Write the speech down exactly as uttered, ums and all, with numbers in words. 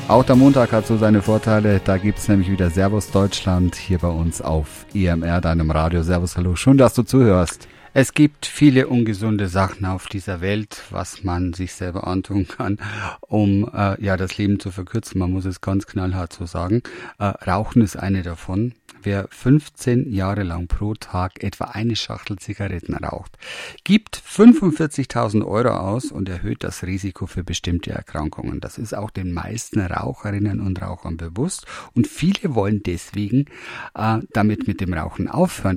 Auch der Montag hat so seine Vorteile. Da gibt es nämlich wieder Servus Deutschland hier bei uns auf E M R, deinem Radio. Servus, hallo, schön, dass du zuhörst. Es gibt viele ungesunde Sachen auf dieser Welt, was man sich selber antun kann, um äh, ja das Leben zu verkürzen. Man muss es ganz knallhart so sagen. Äh, Rauchen ist eine davon. Wer fünfzehn Jahre lang pro Tag etwa eine Schachtel Zigaretten raucht, gibt fünfundvierzigtausend Euro aus und erhöht das Risiko für bestimmte Erkrankungen. Das ist auch den meisten Raucherinnen und Rauchern bewusst und viele wollen deswegen äh, damit mit dem Rauchen aufhören.